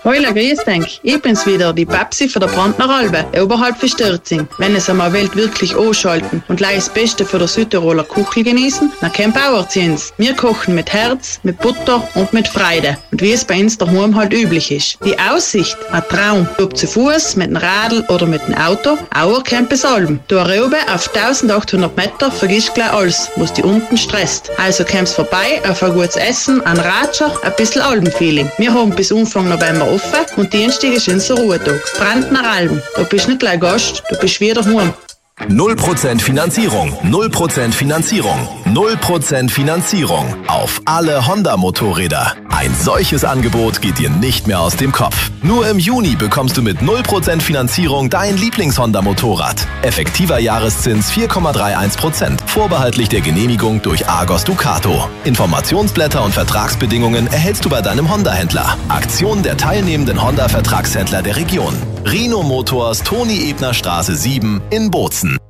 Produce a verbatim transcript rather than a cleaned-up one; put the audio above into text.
Heula, grüß dich. Ich bin's wieder, die Babsi von der Brandner Albe, oberhalb von Stürzing. Wenn es einmal Welt wirklich anschalten und gleich das Beste für der Südtiroler Kuchel genießen, dann kein Bauerziehens. Wir kochen mit Herz, mit Butter und mit Freude. Und wie es bei uns daheim halt üblich ist. Die Aussicht, ein Traum. Ob zu Fuß, mit dem Radl oder mit dem Auto, auch kennt besalben. Du oben auf eintausendachthundert Meter vergisst gleich alles, was die unten stresst. Also kommst vorbei auf ein gutes Essen, ein Ratscher, ein bisschen Albenfeeling. Wir haben bis Anfang November offen und Dienstag ist unser Ruhetag. Brandner Alben. Du bist nicht gleich Gast, du bist wieder daheim. null Prozent Finanzierung, null Prozent Finanzierung, null Prozent Finanzierung auf alle Honda-Motorräder. Ein solches Angebot geht dir nicht mehr aus dem Kopf. Nur im Juni bekommst du mit null Prozent Finanzierung dein Lieblings-Honda-Motorrad. Effektiver Jahreszins vier Komma einunddreißig Prozent, vorbehaltlich der Genehmigung durch Argos Ducato. Informationsblätter und Vertragsbedingungen erhältst du bei deinem Honda-Händler. Aktion der teilnehmenden Honda-Vertragshändler der Region. Rhino Motors, Toni-Ebner Straße sieben in Bozen.